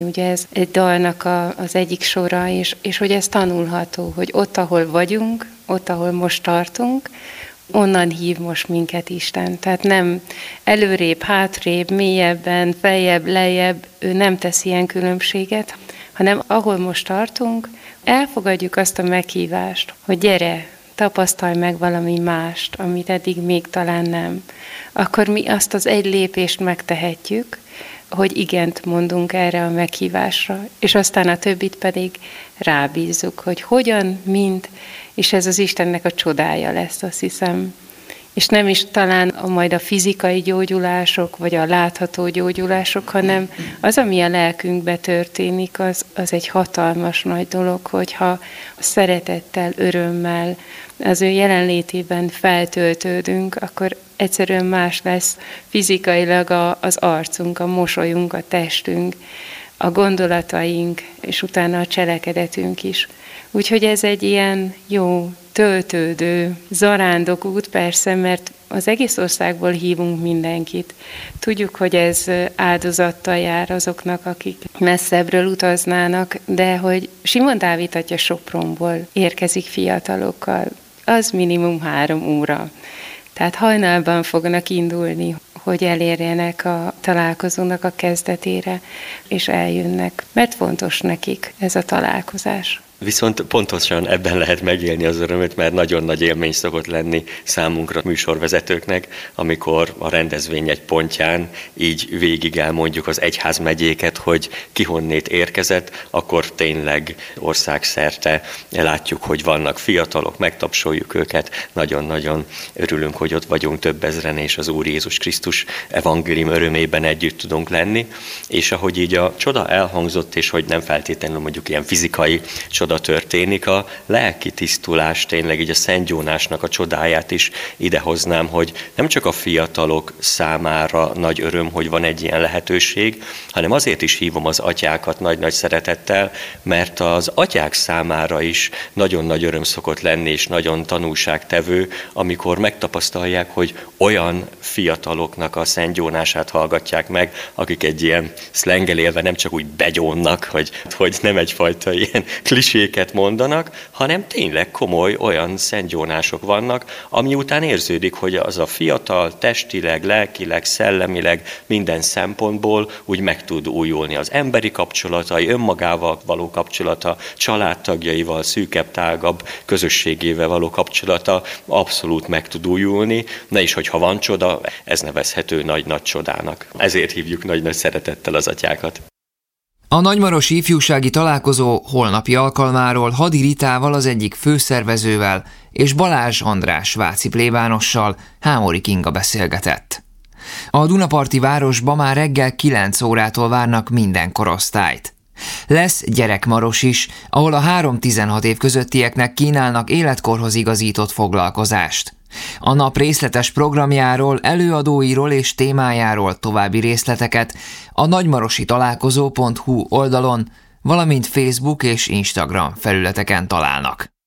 Ugye ez egy dalnak az egyik sora, és hogy ez tanulható, hogy ott, ahol vagyunk, ott, ahol most tartunk, onnan hív most minket Isten. Tehát nem előrébb, hátrébb, mélyebben, feljebb, lejjebb, ő nem tesz ilyen különbséget, hanem ahol most tartunk, elfogadjuk azt a meghívást, hogy gyere, tapasztalj meg valami mást, amit eddig még talán nem. Akkor mi azt az egy lépést megtehetjük, hogy igent mondunk erre a meghívásra, és aztán a többit pedig rábízzuk, hogy hogyan, mint, és ez az Istennek a csodája lesz, azt hiszem. És nem is talán majd a fizikai gyógyulások, vagy a látható gyógyulások, hanem az, ami a lelkünkbe történik, az egy hatalmas nagy dolog, hogyha szeretettel, örömmel, az ő jelenlétében feltöltődünk, akkor egyszerűen más lesz fizikailag az arcunk, a mosolyunk, a testünk, a gondolataink, és utána a cselekedetünk is. Úgyhogy ez egy ilyen jó, töltődő, zarándokút persze, mert az egész országból hívunk mindenkit. Tudjuk, hogy ez áldozattal jár azoknak, akik messzebbről utaznának, de hogy Simon Dávid atya Sopronból érkezik fiatalokkal, az minimum 3 óra. Tehát hajnalban fognak indulni, hogy elérjenek a találkozónak a kezdetére, és eljönnek, mert fontos nekik ez a találkozás. Viszont pontosan ebben lehet megélni az örömöt, mert nagyon nagy élmény szokott lenni számunkra műsorvezetőknek, amikor a rendezvény egy pontján így végig elmondjuk az egyházmegyéket, hogy ki honnét érkezett, akkor tényleg országszerte látjuk, hogy vannak fiatalok, megtapsoljuk őket, nagyon-nagyon örülünk, hogy ott vagyunk több ezren, és az Úr Jézus Krisztus evangélium örömében együtt tudunk lenni, és ahogy így a csoda elhangzott, és hogy nem feltétlenül mondjuk ilyen fizikai csoda történik, a lelki tisztulás, tényleg így a Szent Jónásnak a csodáját is idehoznám, hogy nem csak a fiatalok számára nagy öröm, hogy van egy ilyen lehetőség, hanem azért is hívom az atyákat nagy-nagy szeretettel, mert az atyák számára is nagyon nagy öröm szokott lenni, és nagyon tanulságtevő, amikor megtapasztalják, hogy olyan fiataloknak a Szent Jónását hallgatják meg, akik egy ilyen szlenggel élve nem csak úgy begyónnak, hogy nem egyfajta ilyen kliséket mondanak, hanem tényleg komoly olyan szentgyónások vannak, ami után érződik, hogy az a fiatal testileg, lelkileg, szellemileg minden szempontból úgy meg tud újulni. Az emberi kapcsolatai, önmagával való kapcsolata, családtagjaival, szűkebb, tágabb közösségével való kapcsolata abszolút meg tud újulni, és hogyha van csoda, ez nevezhető nagy-nagy csodának. Ezért hívjuk nagy-nagy szeretettel az atyákat. A nagymarosi ifjúsági találkozó holnapi alkalmáról Hadi Ritával, az egyik főszervezővel, és Balázs András váci plébánossal Hámori Kinga beszélgetett. A Dunaparti városba már reggel 9 órától várnak minden korosztályt. Lesz gyerekmaros is, ahol a 3-16 év közöttieknek kínálnak életkorhoz igazított foglalkozást. A nap részletes programjáról, előadóiról és témájáról további részleteket a nagymarositalálkozó.hu oldalon, valamint Facebook és Instagram felületeken találnak.